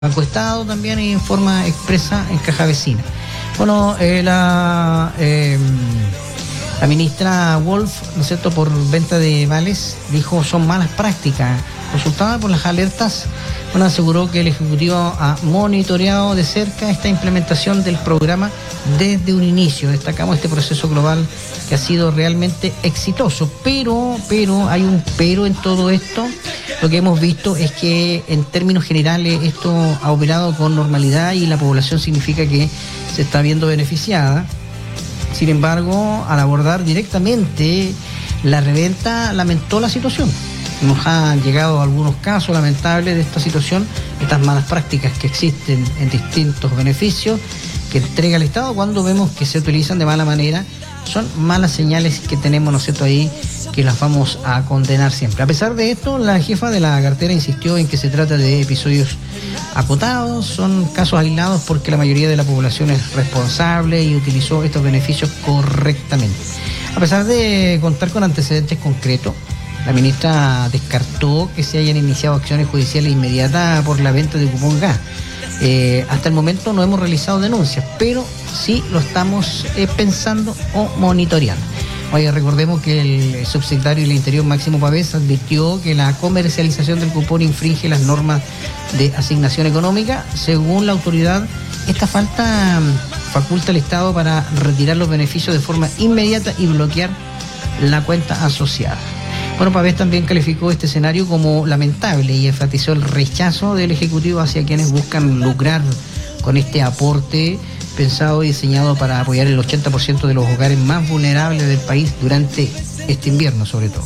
Banco Estado también y en forma expresa en Caja Vecina. Bueno, la ministra Wolf, ¿no es cierto?, por venta de vales, dijo son malas prácticas. Consultada por las alertas, bueno, aseguró que el Ejecutivo ha monitoreado de cerca esta implementación del programa desde un inicio. Destacamos este proceso global que ha sido realmente exitoso, pero hay un pero en todo esto. Lo que hemos visto es que en términos generales esto ha operado con normalidad y la población significa que se está viendo beneficiada. Sin embargo, al abordar directamente la reventa, lamentó la situación. Nos han llegado algunos casos lamentables de esta situación, estas malas prácticas que existen en distintos beneficios que entrega el Estado cuando vemos que se utilizan de mala manera. Son malas señales que tenemos, ¿no es cierto?, ahí, que las vamos a condenar siempre. A pesar de esto, la jefa de la cartera insistió en que se trata de episodios acotados, son casos aislados porque la mayoría de la población es responsable y utilizó estos beneficios correctamente. A pesar de contar con antecedentes concretos, la ministra descartó que se hayan iniciado acciones judiciales inmediatas por la venta de cupón gas. Hasta el momento no hemos realizado denuncias, pero sí lo estamos pensando o monitoreando. Oye, recordemos que el subsecretario del Interior, Máximo Pavés, advirtió que la comercialización del cupón infringe las normas de asignación económica. Según la autoridad, esta falta faculta al Estado para retirar los beneficios de forma inmediata y bloquear la cuenta asociada. Bueno, Pavés también calificó este escenario como lamentable y enfatizó el rechazo del Ejecutivo hacia quienes buscan lucrar con este aporte pensado y diseñado para apoyar el 80% de los hogares más vulnerables del país durante este invierno, sobre todo.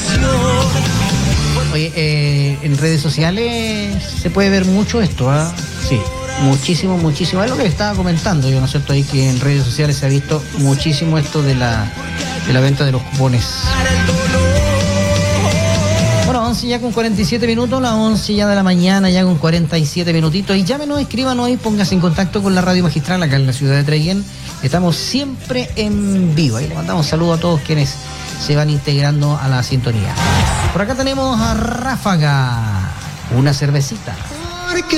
Oye, en redes sociales se puede ver mucho esto, ¿ah? Sí, muchísimo. Es lo que estaba comentando yo, ¿no es cierto? Ahí que en redes sociales se ha visto muchísimo esto de la venta de los cupones. Bueno, 11 ya con 47 minutos, las 11 ya de la mañana, ya con 47 minutitos. Y llámenos, escríbanos y póngase en contacto con la Radio Magistral acá en la ciudad de Traiguén. Estamos siempre en vivo. Ahí le mandamos saludos a todos quienes se van integrando a la sintonía. Por acá tenemos a Ráfaga, una cervecita.